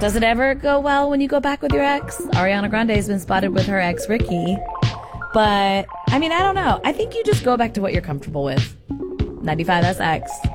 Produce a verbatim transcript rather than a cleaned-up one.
Does it ever go well when you go back with your ex? Ariana Grande has been spotted with her ex, Ricky. But, I mean, I don't know. I think you just go back to what you're comfortable with. ninety-five S X.